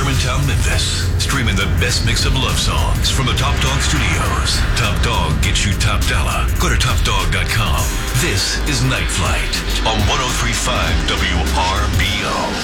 Germantown, Memphis. Streaming the best mix of love songs from the Top Dog Studios. Top Dog gets you top dollar. Go to topdog.com. This is Night Flight on 103.5 WRBO.